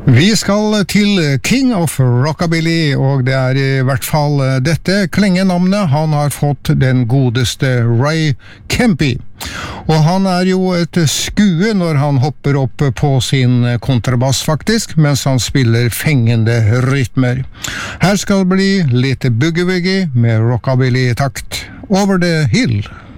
Vi skal til King of Rockabilly, og det I hvert fall dette klengenavnet han har fått den godeste Ray Kempe. Og han jo et skue når han hopper opp på sin kontrabass faktisk, mens han spiller fengende rytmer. Her skal bli litt boogie-woogie med rockabilly-takt. Over the hill.